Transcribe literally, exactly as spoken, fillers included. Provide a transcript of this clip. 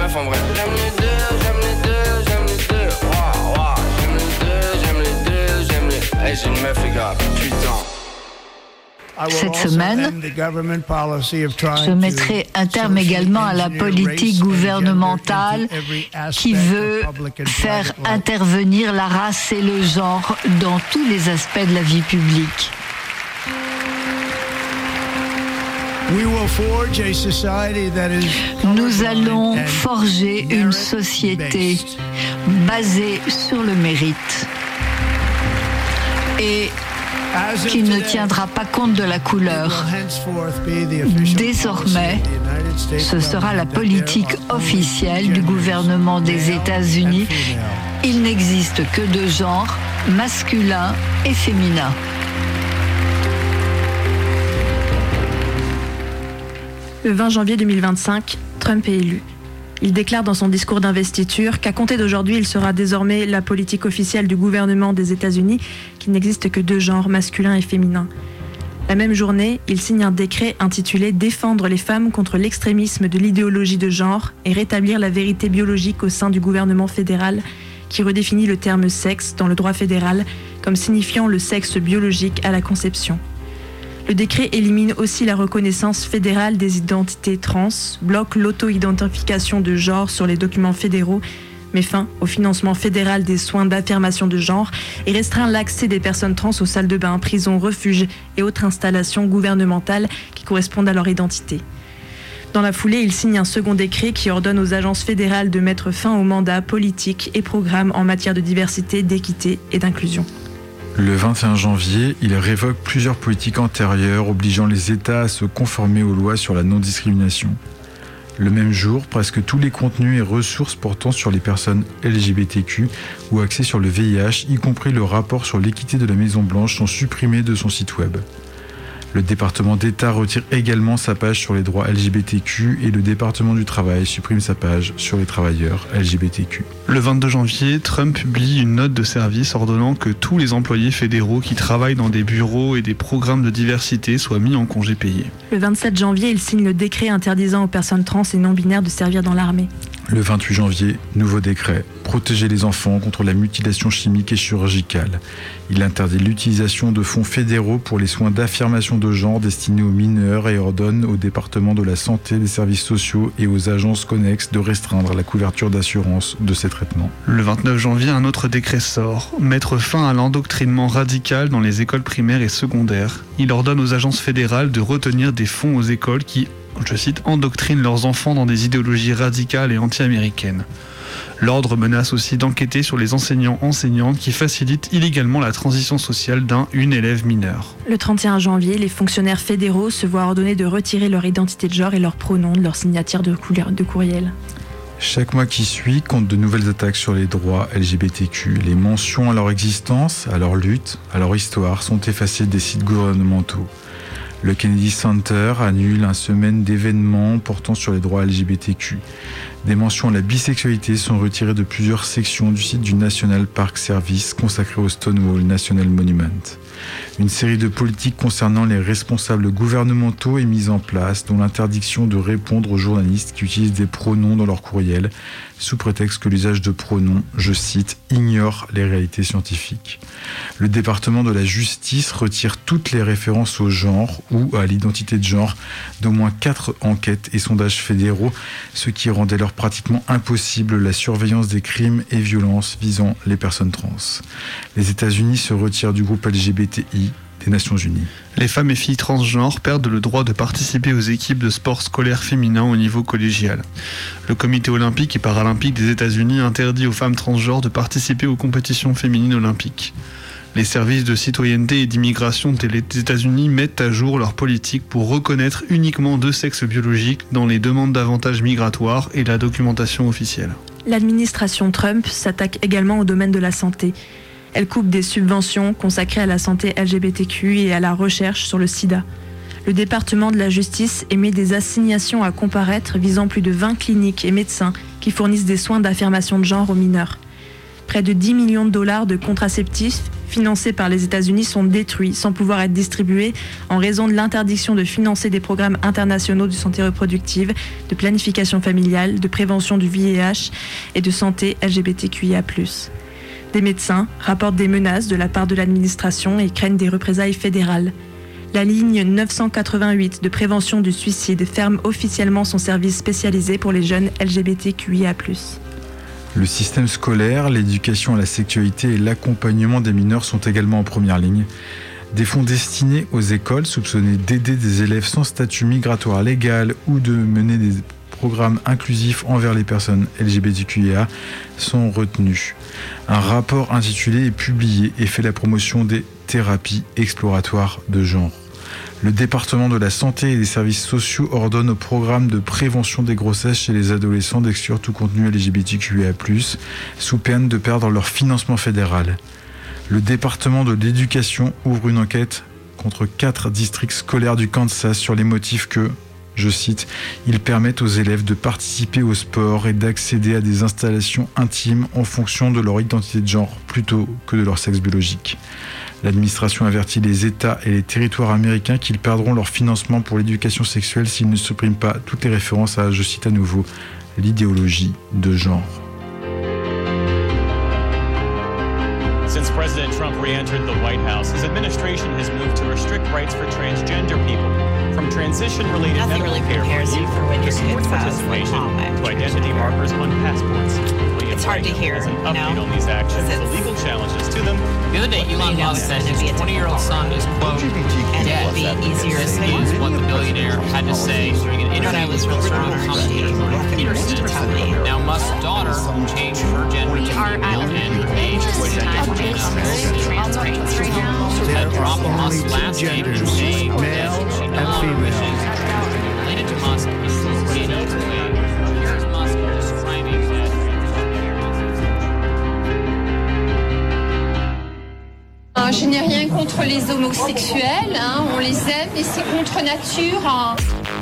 meufs en vrai. J'aime les deux, j'aime les deux, j'aime les deux. Waouh, waouh, j'aime les deux, j'aime les deux, j'aime les. Hey, j'ai une meuf, les gars, putain. Cette semaine, je mettrai un terme également à la politique gouvernementale qui veut faire intervenir la race et le genre dans tous les aspects de la vie publique. Nous allons forger une société basée sur le mérite et qui ne tiendra pas compte de la couleur. Désormais, ce sera la politique officielle du gouvernement des États-Unis. Il n'existe que deux genres, masculin et féminin. Le vingt janvier deux mille vingt-cinq, Trump est élu. Il déclare dans son discours d'investiture qu'à compter d'aujourd'hui, il sera désormais la politique officielle du gouvernement des États-Unis, qu'il n'existe que deux genres, masculin et féminin. La même journée, il signe un décret intitulé « Défendre les femmes contre l'extrémisme de l'idéologie de genre et rétablir la vérité biologique au sein du gouvernement fédéral » qui redéfinit le terme « sexe » dans le droit fédéral comme signifiant le sexe biologique à la conception. Le décret élimine aussi la reconnaissance fédérale des identités trans, bloque l'auto-identification de genre sur les documents fédéraux, met fin au financement fédéral des soins d'affirmation de genre et restreint l'accès des personnes trans aux salles de bain, prisons, refuges et autres installations gouvernementales qui correspondent à leur identité. Dans la foulée, il signe un second décret qui ordonne aux agences fédérales de mettre fin aux mandats politiques et programmes en matière de diversité, d'équité et d'inclusion. Le vingt et un janvier, il révoque plusieurs politiques antérieures obligeant les États à se conformer aux lois sur la non-discrimination. Le même jour, presque tous les contenus et ressources portant sur les personnes L G B T Q ou axés sur le V I H, y compris le rapport sur l'équité de la Maison-Blanche, sont supprimés de son site web. Le département d'État retire également sa page sur les droits L G B T Q et le département du travail supprime sa page sur les travailleurs L G B T Q. Le vingt-deux janvier, Trump publie une note de service ordonnant que tous les employés fédéraux qui travaillent dans des bureaux et des programmes de diversité soient mis en congé payé. Le vingt-sept janvier, il signe le décret interdisant aux personnes trans et non-binaires de servir dans l'armée. Le vingt-huit janvier, nouveau décret. Protéger les enfants contre la mutilation chimique et chirurgicale. Il interdit l'utilisation de fonds fédéraux pour les soins d'affirmation de genre destinés aux mineurs et ordonne au département de la santé, des services sociaux et aux agences connexes de restreindre la couverture d'assurance de ces traitements. Le vingt-neuf janvier, un autre décret sort. Mettre fin à l'endoctrinement radical dans les écoles primaires et secondaires. Il ordonne aux agences fédérales de retenir des fonds aux écoles qui, je cite, endoctrinent leurs enfants dans des idéologies radicales et anti-américaines. L'ordre menace aussi d'enquêter sur les enseignants-enseignantes qui facilitent illégalement la transition sociale d'un une élève mineure. Le trente et un janvier, les fonctionnaires fédéraux se voient ordonner de retirer leur identité de genre et leurs pronoms de leur signature de, couleur, de courriel. Chaque mois qui suit compte de nouvelles attaques sur les droits L G B T Q. Les mentions à leur existence, à leur lutte, à leur histoire sont effacées des sites gouvernementaux. Le Kennedy Center annule une semaine d'événements portant sur les droits L G B T Q. Des mentions à la bisexualité sont retirées de plusieurs sections du site du National Park Service consacré au Stonewall National Monument. Une série de politiques concernant les responsables gouvernementaux est mise en place, dont l'interdiction de répondre aux journalistes qui utilisent des pronoms dans leur courriel, sous prétexte que l'usage de pronoms, je cite, ignore les réalités scientifiques. Le département de la justice retire toutes les références au genre ou à l'identité de genre d'au moins quatre enquêtes et sondages fédéraux, ce qui rendait alors pratiquement impossible la surveillance des crimes et violences visant les personnes trans. Les États-Unis se retirent du groupe L G B T I des Nations Unies. Les femmes et filles transgenres perdent le droit de participer aux équipes de sport scolaire féminin au niveau collégial. Le comité olympique et paralympique des États-Unis interdit aux femmes transgenres de participer aux compétitions féminines olympiques. Les services de citoyenneté et d'immigration des États-Unis mettent à jour leur politique pour reconnaître uniquement deux sexes biologiques dans les demandes d'avantages migratoires et la documentation officielle. L'administration Trump s'attaque également au domaine de la santé. Elle coupe des subventions consacrées à la santé L G B T Q et à la recherche sur le sida. Le département de la justice émet des assignations à comparaître visant plus de vingt cliniques et médecins qui fournissent des soins d'affirmation de genre aux mineurs. Près de dix millions de dollars de contraceptifs financés par les États-Unis sont détruits sans pouvoir être distribués en raison de l'interdiction de financer des programmes internationaux de santé reproductive, de planification familiale, de prévention du V I H et de santé L G B T Q I A plus. Des médecins rapportent des menaces de la part de l'administration et craignent des représailles fédérales. La ligne neuf cent quatre-vingt-huit de prévention du suicide ferme officiellement son service spécialisé pour les jeunes L G B T Q I A plus. Le système scolaire, l'éducation à la sexualité et l'accompagnement des mineurs sont également en première ligne. Des fonds destinés aux écoles soupçonnés d'aider des élèves sans statut migratoire légal ou de mener des programmes inclusifs envers les personnes L G B T Q I A sont retenus. Un rapport intitulé est publié et fait la promotion des thérapies exploratoires de genre. Le département de la santé et des services sociaux ordonne au programme de prévention des grossesses chez les adolescents d'exclure tout contenu L G B T Q I A plus, sous peine de perdre leur financement fédéral. Le département de l'éducation ouvre une enquête contre quatre districts scolaires du Kansas sur les motifs que, je cite, ils permettent aux élèves de participer au sport et d'accéder à des installations intimes en fonction de leur identité de genre plutôt que de leur sexe biologique. L'administration avertit les États et les territoires américains qu'ils perdront leur financement pour l'éducation sexuelle s'ils ne suppriment pas toutes les références à, je cite à nouveau, l'idéologie de genre. Since President Trump re-entered the White House, his administration has moved to restrict rights for transgender people, from transition-related medical really care to sports participation to identity markers on passports. It's hard to hear, As an you update know, on these actions, because the it's- legal challenges to them. The other day, Elon You know, Musk said it's his gonna be a twenty-year-old son is, quote, and dead. it'd be easier This to is what the billionaire had to say during an But I interview was with really conservative honored commentator she Jordan Peterson. to tell me. Now, Musk's daughter changed her gender to female and her age to identify trans rates. That drop of Musk's last name to say that she no longer wishes related to Musk is any way. Here's Musk describing that. Euh, Je n'ai rien contre les homosexuels, hein, on les aime et c'est contre nature. Hein.